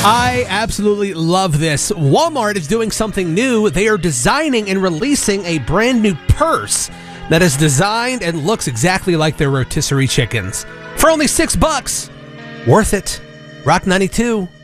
I absolutely love this. Walmart is doing something new. They are designing and releasing a brand new purse that is designed and looks exactly like their rotisserie chickens. For only $6. Worth it. Rock 92.